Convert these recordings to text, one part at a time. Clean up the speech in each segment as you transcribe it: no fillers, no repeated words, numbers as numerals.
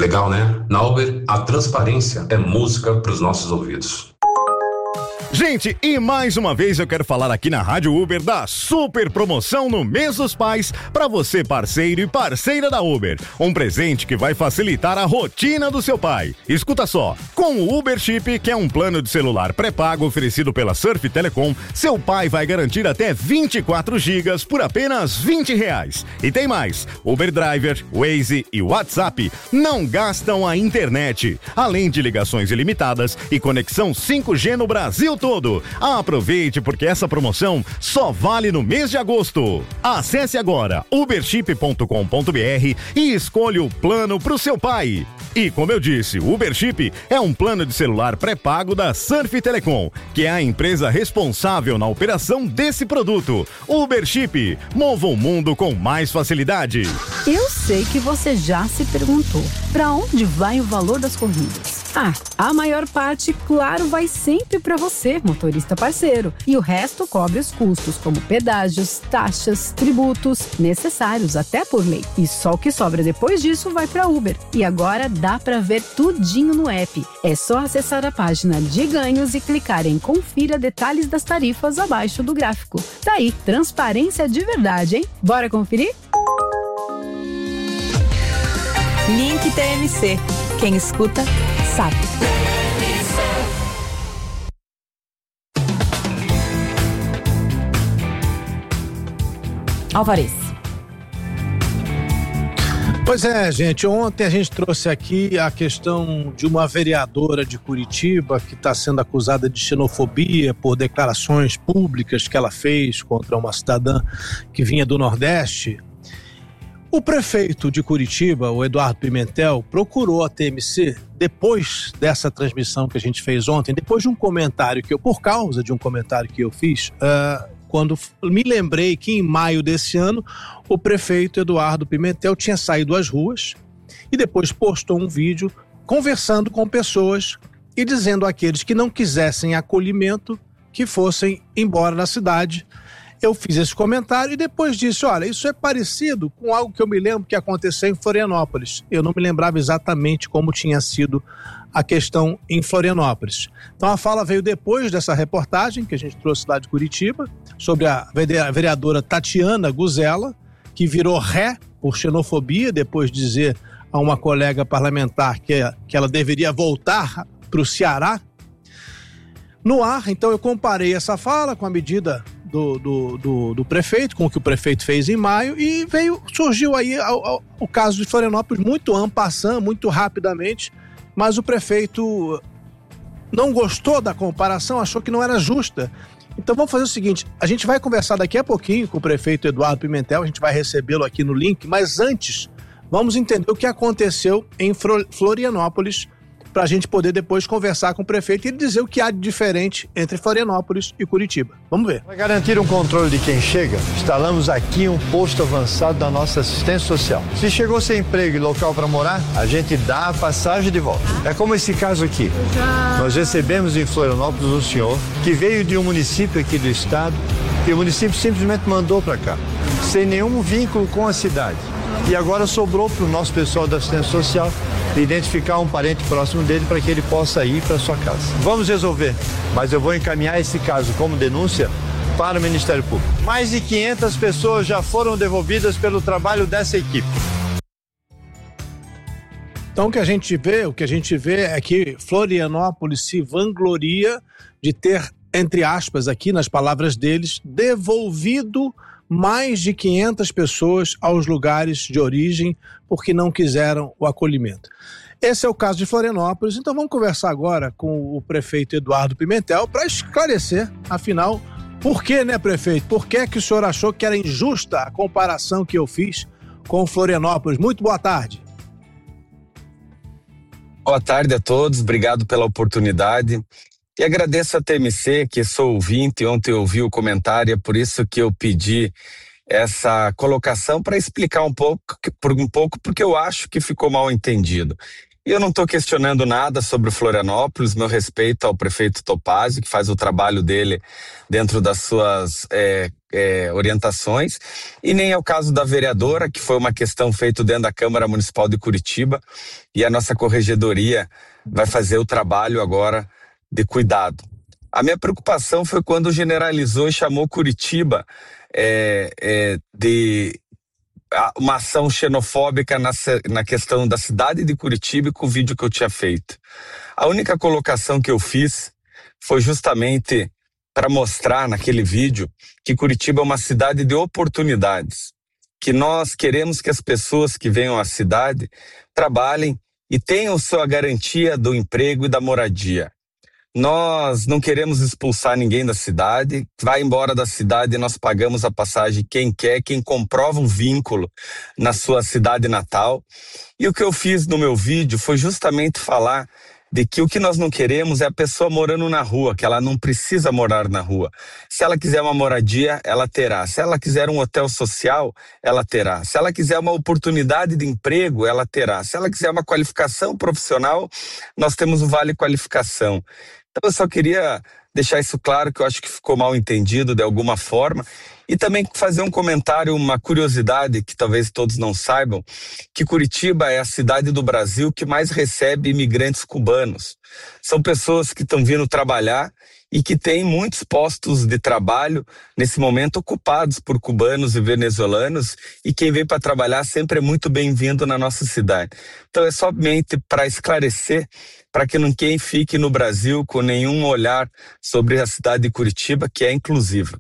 Legal, né? Na Uber, a transparência é música para os nossos ouvidos. Gente, e mais uma vez eu quero falar aqui na Rádio Uber da super promoção no Mês dos Pais para você, parceiro e parceira da Uber. Um presente que vai facilitar a rotina do seu pai. Escuta só, com o Uber Chip, que é um plano de celular pré-pago oferecido pela Surf Telecom, seu pai vai garantir até 24 gigas por apenas R$20. E tem mais, Uber Driver, Waze e WhatsApp não gastam a internet, além de ligações ilimitadas e conexão 5G no Brasil todo. Aproveite, porque essa promoção só vale no mês de agosto. Acesse agora uberchip.com.br e escolha o plano pro seu pai. E como eu disse, o Uber Chip é um plano de celular pré-pago da Surf Telecom, que é a empresa responsável na operação desse produto. Uber Chip, mova o mundo com mais facilidade. Eu sei que você já se perguntou, para onde vai o valor das corridas? A maior parte, claro, vai sempre para você, motorista parceiro. E o resto cobre os custos, como pedágios, taxas, tributos, necessários até por lei. E só o que sobra depois disso vai para Uber. E agora dá para ver tudinho no app. É só acessar a página de ganhos e clicar em confira detalhes das tarifas abaixo do gráfico. Tá aí, transparência de verdade, hein? Bora conferir? Link TMC. Quem escuta, sabe. Alvarez. Pois é, gente, ontem a gente trouxe aqui a questão de uma vereadora de Curitiba que está sendo acusada de xenofobia por declarações públicas que ela fez contra uma cidadã que vinha do Nordeste. O prefeito de Curitiba, o Eduardo Pimentel, procurou a TMC depois dessa transmissão que a gente fez ontem, depois de um comentário por causa de um comentário que eu fiz, quando me lembrei que em maio desse ano o prefeito Eduardo Pimentel tinha saído às ruas e depois postou um vídeo conversando com pessoas e dizendo àqueles que não quisessem acolhimento que fossem embora da cidade. Eu fiz esse comentário e depois disse, olha, isso é parecido com algo que eu me lembro que aconteceu em Florianópolis. Eu não me lembrava exatamente como tinha sido a questão em Florianópolis. Então a fala veio depois dessa reportagem que a gente trouxe lá de Curitiba, sobre a vereadora Tatiana Guzella, que virou ré por xenofobia, depois de dizer a uma colega parlamentar que ela deveria voltar para o Ceará. No ar, então eu comparei essa fala com a medida do prefeito, com o que o prefeito fez em maio, e surgiu aí o caso de Florianópolis muito en passant, muito rapidamente, mas o prefeito não gostou da comparação, achou que não era justa. Então vamos fazer o seguinte, a gente vai conversar daqui a pouquinho com o prefeito Eduardo Pimentel, a gente vai recebê-lo aqui no link, mas antes vamos entender o que aconteceu em Florianópolis, para a gente poder depois conversar com o prefeito e ele dizer o que há de diferente entre Florianópolis e Curitiba. Vamos ver. Para garantir um controle de quem chega, instalamos aqui um posto avançado da nossa assistência social. Se chegou sem emprego e local para morar, a gente dá a passagem de volta. É como esse caso aqui. Nós recebemos em Florianópolis um senhor que veio de um município aqui do estado e o município simplesmente mandou para cá, sem nenhum vínculo com a cidade. E agora sobrou para o nosso pessoal da assistência social identificar um parente próximo dele para que ele possa ir para sua casa. Vamos resolver, mas eu vou encaminhar esse caso como denúncia para o Ministério Público. Mais de 500 pessoas já foram devolvidas pelo trabalho dessa equipe. Então o que a gente vê é que Florianópolis se vangloria de ter, entre aspas aqui nas palavras deles, devolvido mais de 500 pessoas aos lugares de origem porque não quiseram o acolhimento. Esse é o caso de Florianópolis, então vamos conversar agora com o prefeito Eduardo Pimentel para esclarecer, afinal, por que, né, prefeito? Por que o senhor achou que era injusta a comparação que eu fiz com Florianópolis? Muito boa tarde. Boa tarde a todos, obrigado pela oportunidade. E agradeço a TMC, que sou ouvinte, ontem eu ouvi o comentário, é por isso que eu pedi essa colocação para explicar um pouco, porque eu acho que ficou mal entendido. E eu não estou questionando nada sobre o Florianópolis, meu respeito ao prefeito Topazio, que faz o trabalho dele dentro das suas orientações, e nem é o caso da vereadora, que foi uma questão feita dentro da Câmara Municipal de Curitiba, e a nossa corregedoria vai fazer o trabalho agora de cuidado. A minha preocupação foi quando generalizou e chamou Curitiba de uma ação xenofóbica na questão da cidade de Curitiba, com o vídeo que eu tinha feito. A única colocação que eu fiz foi justamente para mostrar naquele vídeo que Curitiba é uma cidade de oportunidades, que nós queremos que as pessoas que venham à cidade trabalhem e tenham sua garantia do emprego e da moradia. Nós não queremos expulsar ninguém da cidade, vai embora da cidade e nós pagamos a passagem quem quer, quem comprova um vínculo na sua cidade natal. E o que eu fiz no meu vídeo foi justamente falar de que o que nós não queremos é a pessoa morando na rua, que ela não precisa morar na rua. Se ela quiser uma moradia, ela terá. Se ela quiser um hotel social, ela terá. Se ela quiser uma oportunidade de emprego, ela terá. Se ela quiser uma qualificação profissional, nós temos o Vale Qualificação. Então eu só queria deixar isso claro, que eu acho que ficou mal entendido de alguma forma, e também fazer um comentário, uma curiosidade que talvez todos não saibam, que Curitiba é a cidade do Brasil que mais recebe imigrantes cubanos. São pessoas que estão vindo trabalhar e que têm muitos postos de trabalho nesse momento ocupados por cubanos e venezuelanos, e quem vem para trabalhar sempre é muito bem-vindo na nossa cidade. Então é somente para esclarecer, para que ninguém fique no Brasil com nenhum olhar sobre a cidade de Curitiba, que é inclusiva.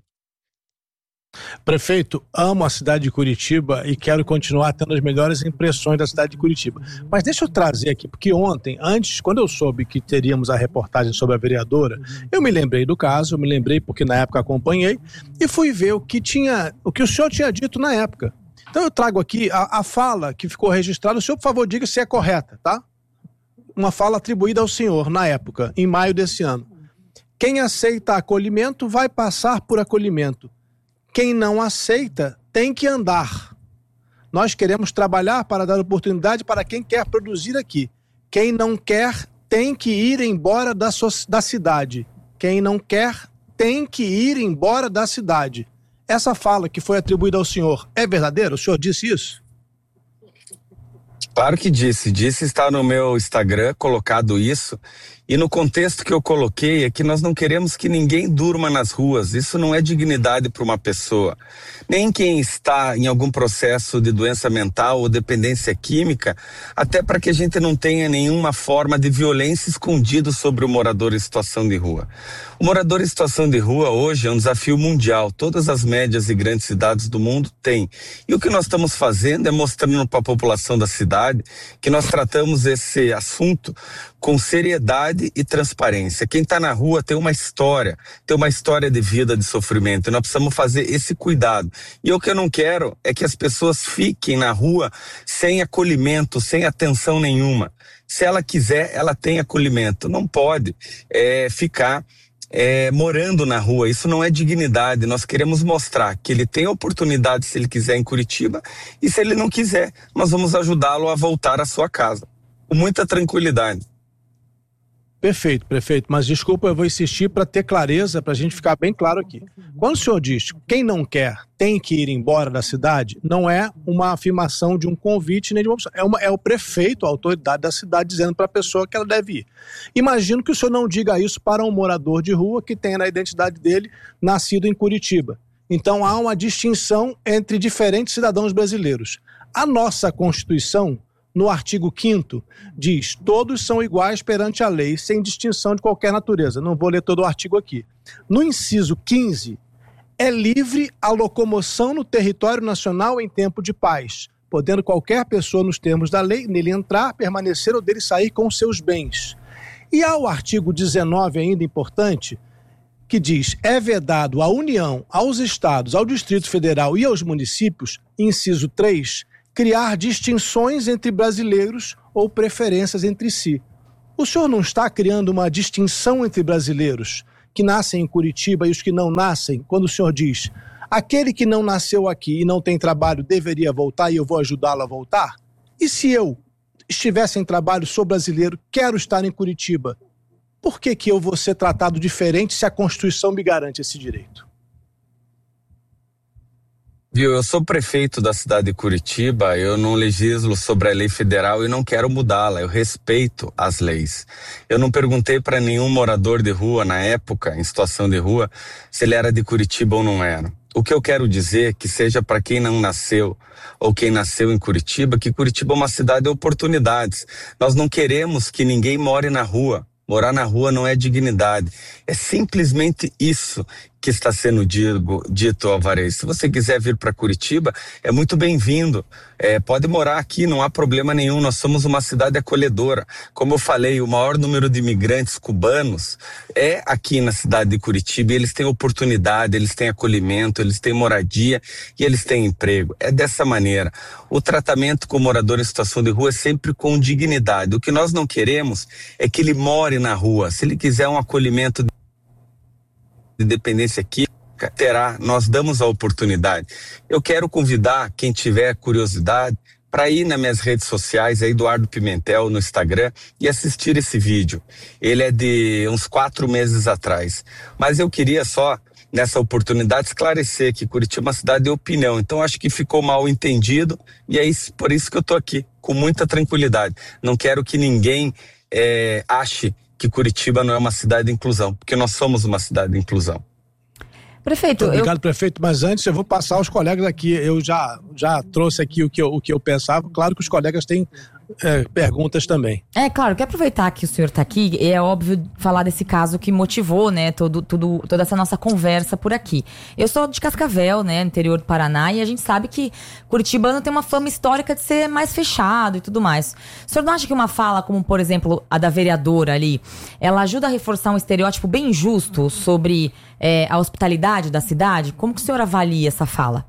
Prefeito, amo a cidade de Curitiba e quero continuar tendo as melhores impressões da cidade de Curitiba. Mas deixa eu trazer aqui, porque ontem, quando eu soube que teríamos a reportagem sobre a vereadora, eu me lembrei do caso, eu me lembrei porque na época acompanhei, e fui ver o que o senhor tinha dito na época. Então eu trago aqui a fala que ficou registrada. O senhor, por favor, diga se é correta, tá? Uma fala atribuída ao senhor na época, em maio desse ano. Quem aceita acolhimento vai passar por acolhimento. Quem não aceita tem que andar. Nós queremos trabalhar para dar oportunidade para quem quer produzir aqui. Quem não quer tem que ir embora da cidade. Quem não quer tem que ir embora da cidade. Essa fala que foi atribuída ao senhor é verdadeira? O senhor disse isso? Claro que disse, está no meu Instagram colocado isso, e no contexto que eu coloquei é que nós não queremos que ninguém durma nas ruas. Isso não é dignidade para uma pessoa. Nem quem está em algum processo de doença mental ou dependência química, até para que a gente não tenha nenhuma forma de violência escondida sobre o morador em situação de rua. O morador em situação de rua hoje é um desafio mundial. Todas as médias e grandes cidades do mundo têm. E o que nós estamos fazendo é mostrando para a população da cidade que nós tratamos esse assunto com seriedade e transparência. Quem está na rua tem uma história de vida, de sofrimento, e nós precisamos fazer esse cuidado. E o que eu não quero é que as pessoas fiquem na rua sem acolhimento, sem atenção nenhuma. Se ela quiser, ela tem acolhimento. Não pode ficar morando na rua. Isso não é dignidade. Nós queremos mostrar que ele tem oportunidade se ele quiser em Curitiba, e se ele não quiser, nós vamos ajudá-lo a voltar à sua casa com muita tranquilidade. Perfeito, prefeito, mas desculpa, eu vou insistir para ter clareza, para a gente ficar bem claro aqui. Quando o senhor diz quem não quer tem que ir embora da cidade, não é uma afirmação de um convite nem de uma opção. É o prefeito, a autoridade da cidade, dizendo para a pessoa que ela deve ir. Imagino que o senhor não diga isso para um morador de rua que tenha na identidade dele nascido em Curitiba. Então há uma distinção entre diferentes cidadãos brasileiros. A nossa Constituição, no artigo 5º, diz: todos são iguais perante a lei, sem distinção de qualquer natureza. Não vou ler todo o artigo aqui. No inciso 15, é livre a locomoção no território nacional em tempo de paz, podendo qualquer pessoa, nos termos da lei, nele entrar, permanecer ou dele sair com seus bens. E há o artigo 19, ainda importante, que diz: é vedado à União, aos Estados, ao Distrito Federal e aos municípios, inciso 3, criar distinções entre brasileiros ou preferências entre si. O senhor não está criando uma distinção entre brasileiros que nascem em Curitiba e os que não nascem, quando o senhor diz: aquele que não nasceu aqui e não tem trabalho deveria voltar e eu vou ajudá-lo a voltar? E se eu estivesse em trabalho, sou brasileiro, quero estar em Curitiba, por que eu vou ser tratado diferente se a Constituição me garante esse direito? Viu, eu sou prefeito da cidade de Curitiba, eu não legislo sobre a lei federal e não quero mudá-la, eu respeito as leis. Eu não perguntei para nenhum morador de rua na época, em situação de rua, se ele era de Curitiba ou não era. O que eu quero dizer, que seja para quem não nasceu ou quem nasceu em Curitiba, que Curitiba é uma cidade de oportunidades. Nós não queremos que ninguém more na rua. Morar na rua não é dignidade. É simplesmente isso que está sendo dito, Alvarez. Se você quiser vir para Curitiba, é muito bem-vindo. Pode morar aqui, não há problema nenhum. Nós somos uma cidade acolhedora. Como eu falei, o maior número de imigrantes cubanos é aqui na cidade de Curitiba. E eles têm oportunidade, eles têm acolhimento, eles têm moradia e eles têm emprego. É dessa maneira. O tratamento com o morador em situação de rua é sempre com dignidade. O que nós não queremos é que ele more na rua. Se ele quiser um acolhimento de dependência aqui, nós damos a oportunidade. Eu quero convidar quem tiver curiosidade para ir nas minhas redes sociais, Eduardo Pimentel no Instagram, e assistir esse vídeo. Ele é de uns 4 meses atrás. Mas eu queria só, nessa oportunidade, esclarecer que Curitiba é uma cidade de opinião. Então acho que ficou mal entendido e é por isso que eu estou aqui, com muita tranquilidade. Não quero que ninguém ache que Curitiba não é uma cidade de inclusão, porque nós somos uma cidade de inclusão. Prefeito, obrigado, prefeito, mas antes eu vou passar aos colegas aqui, eu já trouxe aqui o que eu pensava, claro que os colegas têm perguntas também. Claro, quero aproveitar que o senhor está aqui, é óbvio falar desse caso que motivou, né, toda essa nossa conversa por aqui. Eu sou de Cascavel, né, interior do Paraná, e a gente sabe que curitibano tem uma fama histórica de ser mais fechado e tudo mais. O senhor não acha que uma fala como, por exemplo, a da vereadora ali, ela ajuda a reforçar um estereótipo bem injusto sobre a hospitalidade da cidade? Como que o senhor avalia essa fala?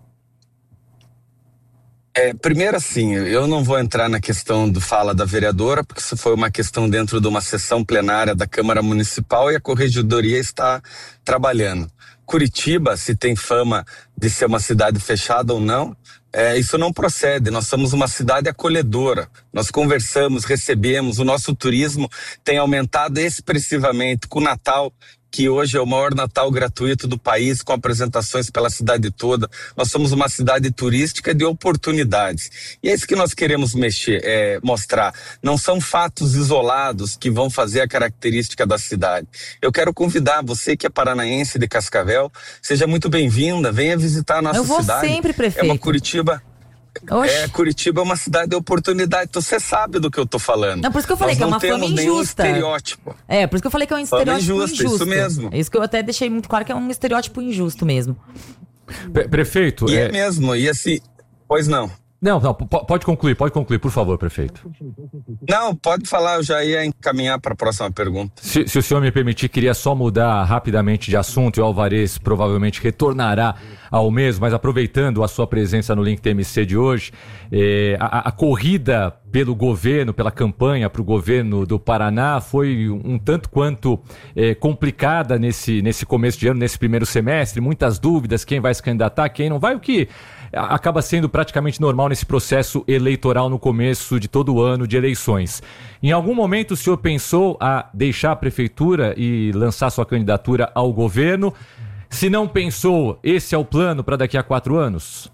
Primeiro assim, eu não vou entrar na questão do fala da vereadora, porque isso foi uma questão dentro de uma sessão plenária da Câmara Municipal e a Corregedoria está trabalhando. Curitiba, se tem fama de ser uma cidade fechada ou não, isso não procede. Nós somos uma cidade acolhedora. Nós conversamos, recebemos, o nosso turismo tem aumentado expressivamente com o Natal, que hoje é o maior Natal gratuito do país, com apresentações pela cidade toda. Nós somos uma cidade turística de oportunidades. E é isso que nós queremos mostrar. Não são fatos isolados que vão fazer a característica da cidade. Eu quero convidar você que é paranaense de Cascavel, seja muito bem-vinda, venha visitar a nossa cidade. Eu vou sempre, prefeito. É uma Curitiba... Curitiba é uma cidade de oportunidade, então você sabe do que eu tô falando. Não, por isso que eu falei que é uma fama injusta. Estereótipo. Por isso que eu falei que é um estereótipo injusto. Isso mesmo. É isso que eu até deixei muito claro, que é um estereótipo injusto mesmo. Prefeito... E é mesmo, e assim... Pois não. Não, pode concluir, por favor, prefeito. Não, pode falar, eu já ia encaminhar para a próxima pergunta. Se o senhor me permitir, queria só mudar rapidamente de assunto, e o Alvarez provavelmente retornará ao mesmo, mas aproveitando a sua presença no Link TMC de hoje, a corrida pelo governo, pela campanha para o governo do Paraná foi um tanto quanto complicada nesse começo de ano, nesse primeiro semestre, muitas dúvidas, quem vai se candidatar, quem não vai, o que acaba sendo praticamente normal nesse processo eleitoral no começo de todo o ano de eleições. Em algum momento o senhor pensou a deixar a prefeitura e lançar sua candidatura ao governo? Se não pensou, esse é o plano para daqui a 4 anos?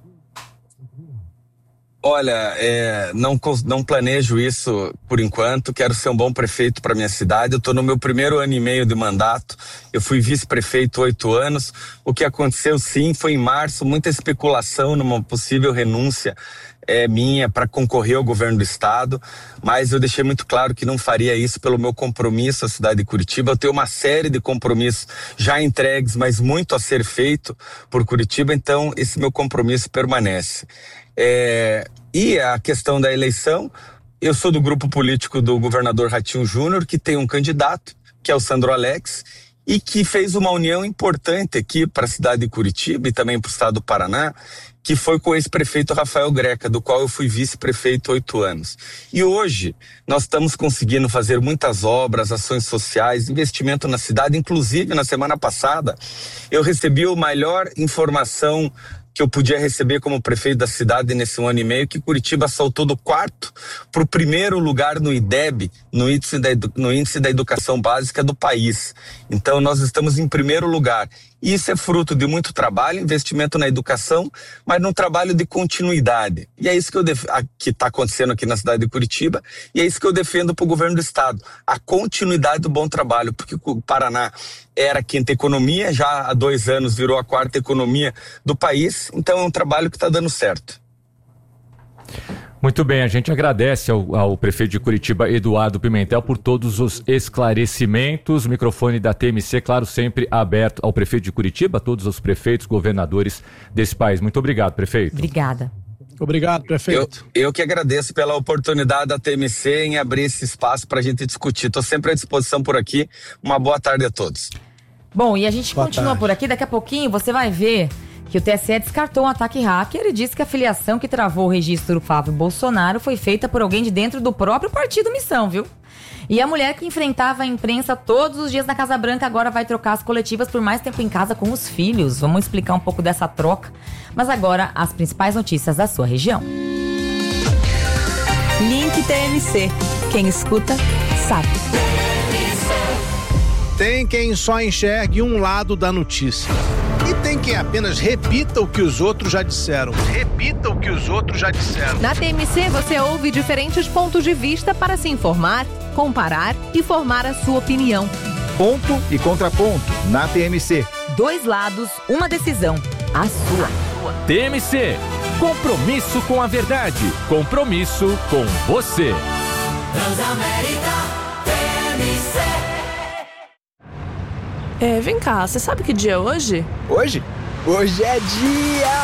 Olha, não planejo isso por enquanto, quero ser um bom prefeito para minha cidade, eu estou no meu primeiro ano e meio de mandato, eu fui vice-prefeito 8 anos, o que aconteceu sim foi em março, muita especulação numa possível renúncia minha para concorrer ao governo do estado, mas eu deixei muito claro que não faria isso pelo meu compromisso à cidade de Curitiba. Eu tenho uma série de compromissos já entregues, mas muito a ser feito por Curitiba, então esse meu compromisso permanece. E a questão da eleição, eu sou do grupo político do governador Ratinho Júnior, que tem um candidato, que é o Sandro Alex, e que fez uma união importante aqui para a cidade de Curitiba e também para o estado do Paraná, que foi com o ex-prefeito Rafael Greca, do qual eu fui vice-prefeito 8 anos. E hoje nós estamos conseguindo fazer muitas obras, ações sociais, investimento na cidade, inclusive na semana passada eu recebi a melhor informação que eu podia receber como prefeito da cidade nesse 1 ano e meio, que Curitiba saltou do 4º para o 1º lugar no IDEB, no índice da educação básica do país. Então nós estamos em 1º lugar. E isso é fruto de muito trabalho, investimento na educação, mas num trabalho de continuidade. E é isso que está acontecendo aqui na cidade de Curitiba, e é isso que eu defendo para o governo do estado, a continuidade do bom trabalho, porque o Paraná era a quinta economia, já há 2 anos virou a quarta economia do país, então é um trabalho que está dando certo. Muito bem, a gente agradece ao prefeito de Curitiba, Eduardo Pimentel, por todos os esclarecimentos. O microfone da TMC, claro, sempre aberto ao prefeito de Curitiba, a todos os prefeitos, governadores desse país. Muito obrigado, prefeito. Obrigada. Obrigado, prefeito. Eu que agradeço pela oportunidade da TMC em abrir esse espaço para a gente discutir. Estou sempre à disposição por aqui. Uma boa tarde a todos. Bom, e a gente continua por aqui. Daqui a pouquinho você vai ver que o TSE descartou um ataque hacker e disse que a filiação que travou o registro do Flávio Bolsonaro foi feita por alguém de dentro do próprio partido Missão, viu? E a mulher que enfrentava a imprensa todos os dias na Casa Branca agora vai trocar as coletivas por mais tempo em casa com os filhos. Vamos explicar um pouco dessa troca. Mas agora, as principais notícias da sua região. Link TMC. Quem escuta, sabe. Tem quem só enxergue um lado da notícia. E tem quem apenas repita o que os outros já disseram. Na TMC você ouve diferentes pontos de vista para se informar, comparar e formar a sua opinião. Ponto e contraponto na TMC. 2 lados, uma decisão. A sua. TMC. Compromisso com a verdade. Compromisso com você. Transamérica TMC. Vem cá, você sabe que dia é hoje? Hoje? Hoje é dia